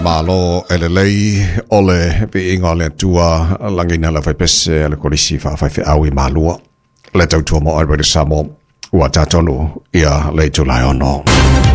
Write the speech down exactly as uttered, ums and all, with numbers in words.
Malo elelei ole pe inga le tua langina la fai pese le kolisi fa fai fe awi malua le tau tua mo Alberta Samo ua tatonu ia le tulai ono.